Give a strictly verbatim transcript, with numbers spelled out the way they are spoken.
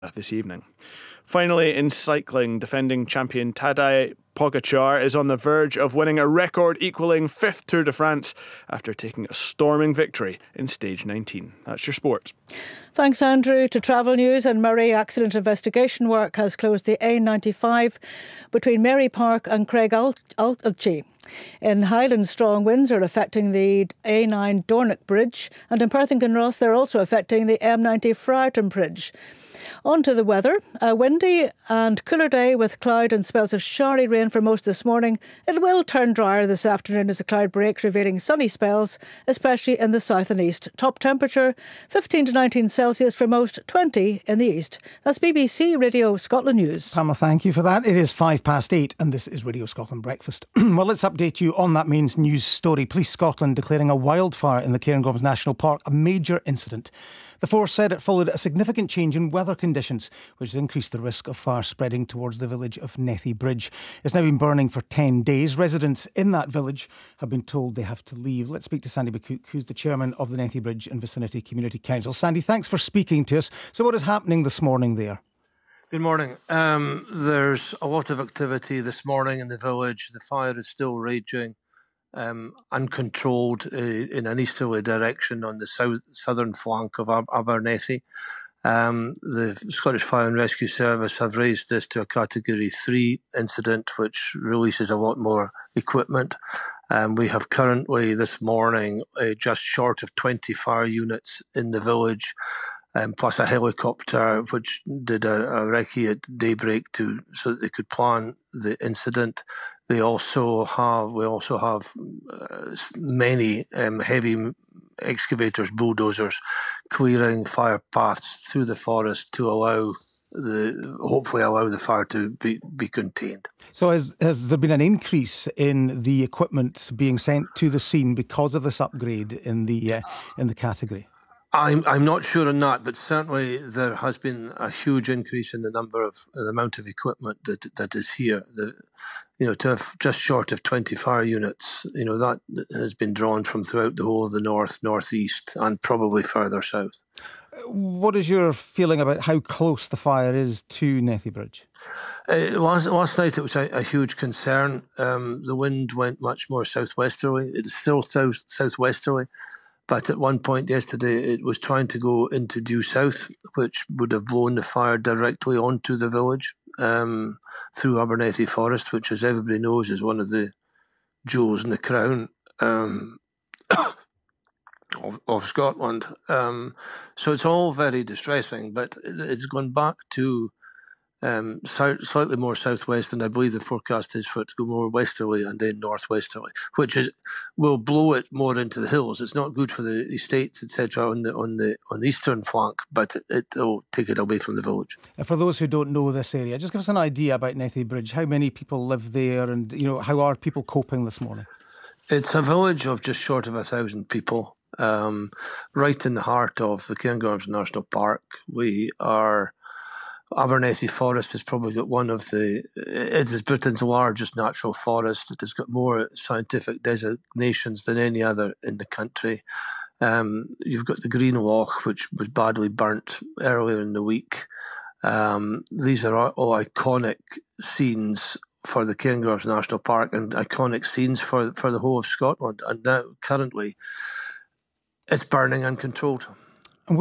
this evening. Finally, in cycling, defending champion Tadej Pogacar is on the verge of winning a record-equalling fifth Tour de France after taking a storming victory in stage nineteen. That's your sport. Thanks, Andrew. To travel news, and Murray accident investigation work has closed the A ninety-five between Mary Park and Craig Alchy. In Highland, strong winds are affecting the A nine Dornoch Bridge, and in Perth and Kinross they're also affecting the M ninety Friarton Bridge. On to the weather. A windy and cooler day with cloud and spells of showery rain for most this morning. It will turn drier this afternoon as the cloud breaks, revealing sunny spells, especially in the south and east. Top temperature fifteen to nineteen Celsius for most, twenty in the east. That's B B C Radio Scotland News. Pamela, thank you for that. It is five past eight and this is Radio Scotland Breakfast. Well, let's update you on that main news story. Police Scotland declaring a wildfire in the Cairngorms National Park a major incident. The force said it followed a significant change in weather conditions, which has increased the risk of fire spreading towards the village of Nethy Bridge. It's now been burning for ten days. Residents in that village have been told they have to leave. Let's speak to Sandy McCook, who's the chairman of the Nethy Bridge and Vicinity Community Council. Sandy, thanks for speaking to us. So what is happening this morning there? Good morning. Um, there's a lot of activity this morning in the village. The fire is still raging. Um, uncontrolled uh, in an easterly direction on the south southern flank of Ab- Abernethy. Um, the Scottish Fire and Rescue Service have raised this to a Category three incident, which releases a lot more equipment. Um, we have currently this morning uh, just short of twenty fire units in the village, um, plus a helicopter which did a, a recce at daybreak to so that they could plan the incident. They also have we also have uh, many um, heavy excavators, bulldozers, clearing fire paths through the forest to allow the hopefully allow the fire to be, be contained. So has, has there been an increase in the equipment being sent to the scene because of this upgrade in the uh, in the category? I'm I'm not sure on that, but certainly there has been a huge increase in the number of the amount of equipment that that is here. The, you know, to have just short of twenty fire units, you know, that has been drawn from throughout the whole of the north, northeast, and probably further south. What is your feeling about how close the fire is to Nethy Bridge? Uh, last last night it was a, a huge concern. Um, the wind went much more southwesterly. It is still south southwesterly. But at one point yesterday, it was trying to go into due south, which would have blown the fire directly onto the village um, through Abernethy Forest, which, as everybody knows, is one of the jewels in the crown um, of, of Scotland. Um, so it's all very distressing, but it's gone back to um, south, slightly more southwest, and I believe the forecast is for it to go more westerly and then northwesterly, which is will blow it more into the hills. It's not good for the estates, et cetera, on the on the on the eastern flank, but it will take it away from the village. And for those who don't know this area, just give us an idea about Nethy Bridge. How many people live there, and you know how are people coping this morning? It's a village of just short of a thousand people, um, right in the heart of the Cairngorms National Park. We are. Abernethy Forest has probably got one of the, it is Britain's largest natural forest. It has got more scientific designations than any other in the country. Um, you've got the Green Loch, which was badly burnt earlier in the week. Um, these are all iconic scenes for the Cairngorms National Park and iconic scenes for, for the whole of Scotland. And now, currently, it's burning uncontrolled.